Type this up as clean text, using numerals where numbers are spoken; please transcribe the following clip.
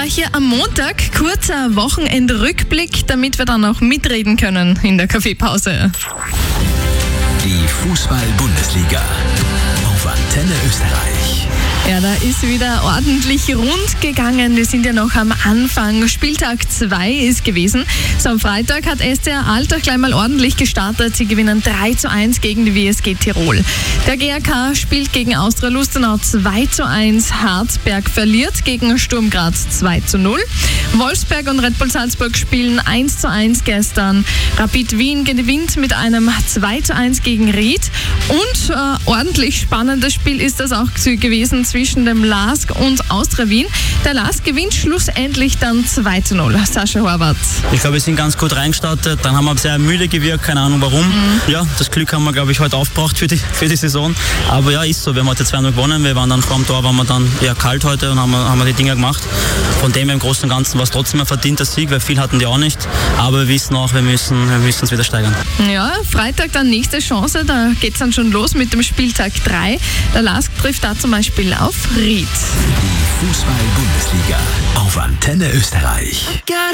hier am Montag kurzer Wochenendrückblick, damit wir dann auch mitreden können in der Kaffeepause. Die Fußball-Bundesliga auf Antenne Österreich. Ja, da ist wieder ordentlich rund gegangen. Wir sind ja noch am Anfang. Spieltag 2 ist gewesen. So, am Freitag hat SCR Altach gleich mal ordentlich gestartet. Sie gewinnen 3:1 gegen die WSG Tirol. Der GAK spielt gegen Austria Lustenau 2:1. Harzberg verliert gegen Sturm Graz 2:0. Wolfsberg und Red Bull Salzburg spielen 1:1 gestern. Rapid Wien gewinnt mit einem 2:1 gegen Ried. Und ordentlich spannendes Spiel ist das auch gewesen zwischen dem LASK und Austria Wien. Der LASK gewinnt schlussendlich dann 2:0. Sascha Horvath. Ich glaube, wir sind ganz gut reingestartet. Dann haben wir sehr müde gewirkt, keine Ahnung warum. Ja, das Glück haben wir, glaube ich, heute aufgebraucht für die Saison. Aber ja, ist so. Wir haben heute 2:0 gewonnen. Wir waren dann vor dem Tor, waren wir dann eher kalt heute und haben wir die Dinger gemacht. Von dem her im Großen und Ganzen war es trotzdem ein verdienter Sieg, weil viel hatten die auch nicht. Aber wir wissen auch, wir müssen uns wieder steigern. Ja, Freitag dann nächste Chance. Da geht es dann schon los mit dem Spieltag 3. Der LASK trifft da zum Beispiel auf Ried. Die Fußball-Bundesliga auf Antenne Österreich.